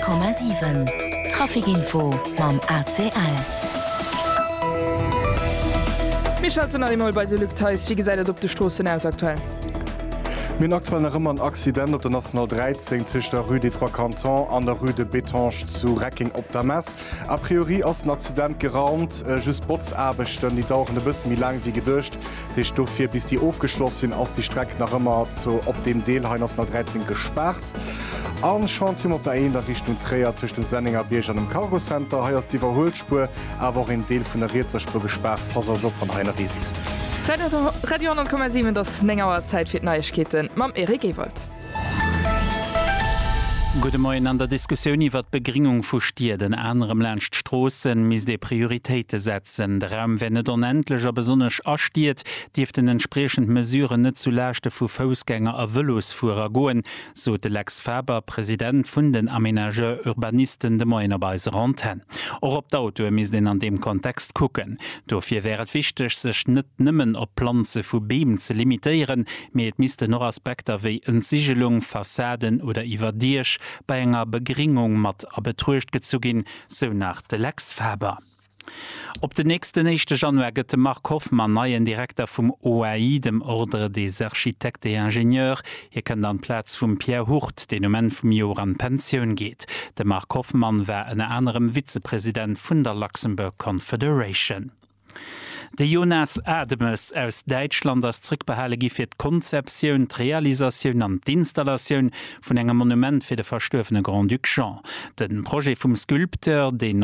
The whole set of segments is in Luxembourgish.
100,7 Trafikinfo mam ACL. Wir schalten einmal bei der Lückteils, wie gesagt, auf der Straße aus aktuell. Min aktuell noch immer ein Accident op der National 13 zwischen der Rue des Trois Cantons an der Rue de Betange zu Recking op der Mess. A priori ass ein Accident geraumt, just Botsarbechten, die dauern ein bisschen wie lang wie gedurcht. Die Stoff hier bis die aufgeschlossen sind, als die Strecke noch immer op dem Deelheim National 13 gesperrt. Anscheinend op der einen der Richtung Träger zwischen dem Senninger Birch an dem Cargo Center. Hier ist die Verholspur, aber auch ein Teil von der Rätselspur gesperrt. Pass also von einer Riesen. Radio 100,7 das längerer Zeit für Neuigkeiten. Mam Erik Ewald. Gute Morgen. An der Diskussion über die Begringung von Stieren, anderem Ländst Strassen, mis die Prioritäten setzen. Der Raum, wenn nicht unendlich, aber besonders ansteht, dürften entsprechend Mesuren nicht zu Lasten von Fußgänger und Velosfahrer gehen, so der Lex Faber, Präsident von den Aménageurs Urbanisten de Moiner bei Ranten. Auch ob die Autos müssen an dem Kontext gucken. Dafür wäre es wichtig, sich nicht nimmer auf Pflanzen von Bäumen zu limitieren, aber es müssten noch Aspekte wie Entsiegelung, Fassaden oder Ivadisch bei enger Begringung mat a betruecht gezugin, so nach de Lex Faber. Op den nächsten 1. Januar gëtt Mark Hoffmann neien Direktor vum OAI, dem Ordre des Architekten et Ingenieurs. Hier kann dann Platz vum Pierre Hurt, den Moment vum Jor an Pensioun geht. De Mark Hoffmann war en anderem Vizepräsident vun der Luxemburg Confederation. De Jonas Ademes aus Deutschland als Zrickbehalige fir d'Konzeptioun, d'Realisaioun an d'Installationun vun engem Monument fir de verstöfene Grand Duc Jean. Den Projekt vum Skulpteur, den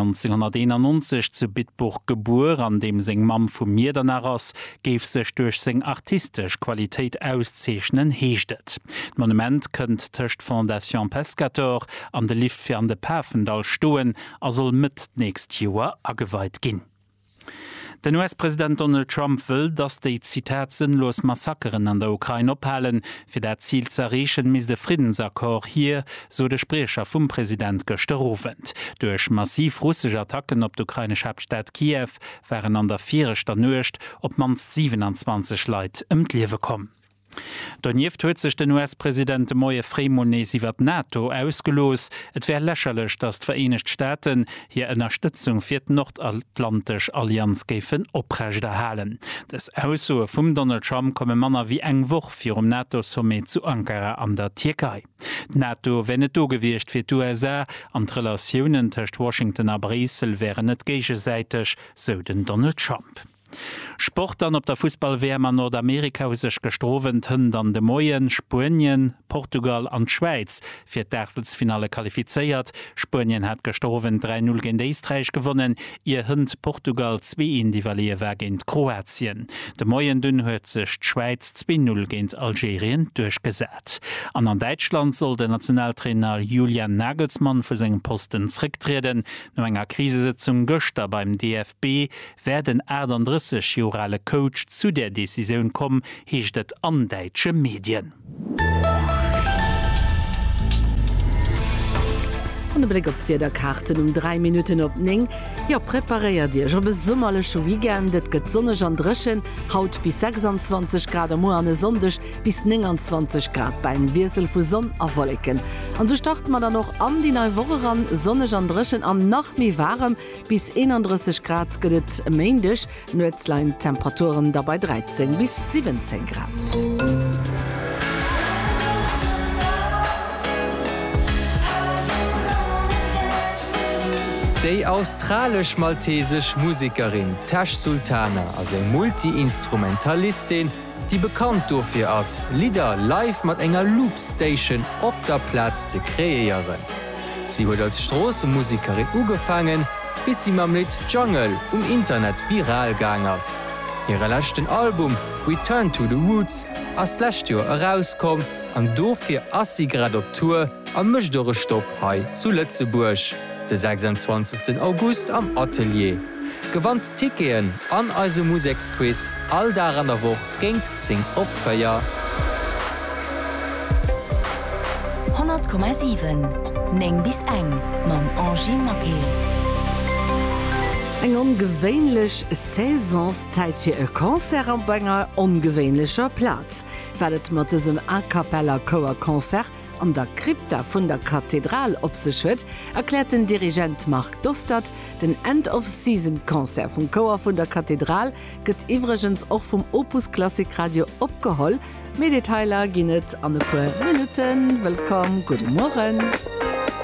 1991 zu Bitburg geboren, an dem seng Mam vum Miedernaras geif sech durch seng artistisch Qualität auszeichnen heeschtet. D Monument kënnt tëcht Fondation Pescator an de Lift fir an de Pafendal stoen, a soll mit nächst Joer ageweit ginn. Den US-Präsident Donald Trump will, dass die Zitat sinnlos Massakeren an der Ukraine ophalen. Für das Ziel zu erreichen, muss der Friedensakkord hier, so der Sprecher vom Präsident gestoßen. Durch massiv russische Attacken auf die ukrainische Hauptstadt Kiew wären an der 4. Nacht, ob man 27 Leute im Leben kommen. Donjeft huet sech den US-Präsident de Moie Fremones iwwer NATO ausgelos. Et wär lächerlech, dass d'Vereinigte Staaten hier Unterstützung fir d' Nordatlantisch Allianz géiffen oprechterhalen. Das Aussue vum Donald Trump komme Manner wie eng woch fir NATO-Summit zu Ankara an der Türkei. NATO wenn net dogewiecht fir d'USA an d'Relationioen tëcht Washington a Brüssel wären net gegesäiteg, so den Donald Trump. Sport an op der Fußball-WM an Nordamerika hu sech gestrowen hunn an de Moien, Spanien, Portugal an Schweiz fir d'Achtelfinale qualifiziert. Spanien hat gestrowen 3-0 gegen Österreich gewonnen, ihr Hund Portugal 2-1 die Valier gegen Kroatien. De Moien dünn huet sech Schweiz 2-0 gegen Algerien durchgesät. An Deutschland soll der Nationaltrainer Julian Nagelsmann für seinen Posten zurücktreten. No enger Krisesitzung Göster beim DFB werden 38 jurale Coach zu der Decision kommen, hecht et an deutsche Medien. Und Blick op der Karten 3 Minuten op Ning. Ja, prepariert Dir schon besummerlesche Weekend, et gët sonnech an Drëschen, haut bis 26 Grad mo an Sondech bis 29 Grad beim Wirsel vu Sonn a Wolken. An du start man dann noch an die neue Woche ran, sonnech an Drëschen am Nachmi warm bis 31 Grad gëtt méendech, Nuetzlein Temperaturen dabei 13 bis 17 Grad. Die australisch-maltesisch Musikerin Tash Sultana als eine Multi-Instrumentalistin, die bekannt dafür ist, Lieder live mit einer Loopstation auf der Platz zu kreieren. Sie hat als Strassenmusikerin angefangen, bis sie mit dem Lied Jungle im Internet viral gegangen ist. Ihr letztes Album Return to the Woods ist letztes Jahr herausgekommen und dafür ist sie gerade auf Tour am Mischdorrestopp hier zu Lützeburg. Den 26. August am Atelier. Gewandt Ticketen an eise Musikquiz all daran der Woche géint 10 Opfeier. 100,7 Neng bis eng mam Angie Maquet. Eng ongewéinlech Saisonszeit fir e Konzert am enger ongewéinlecher Platz. Werdet mat diesem A Cappella Choir Konzert an der Krypta vun der Kathedral op se schwet, erklärt den Dirigent Mark Dostat den End-of-Season-Konzert vum Chor vun der Kathedral gëtt iwregens och vum Opus Klassik Radio opgeholl. Mediteiler ginnet an e puer Minuten. Willkommen, guten Morgen.